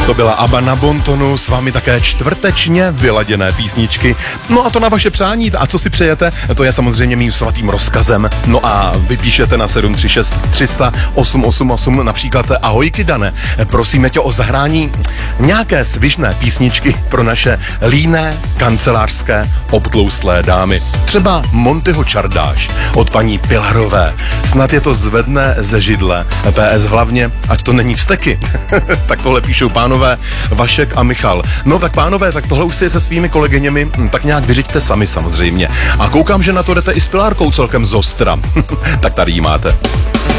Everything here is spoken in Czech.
To byla ABBA na Bontonu, s vámi také čtvrtečně vyladěné písničky. No a to na vaše přání. A co si přejete? To je samozřejmě mým svatým rozkazem. No a vypíšete na 736 300 888 například ahojky Dane. Prosíme tě o zahrání nějaké svižné písničky pro naše líné kancelářské obtloustlé dámy. Třeba Montyho Čardáš od paní Pilarové. Snad je to zvedne ze židle. PS hlavně, ať to není vzteky. Tak tohle píšou pánové Vašek a Michal. No tak pánové, tak tohle už si se svými kolegyněmi tak nějak vyřiďte sami samozřejmě. A koukám, že na to jdete i s Pilárkou celkem zostra. Tak tady jí máte.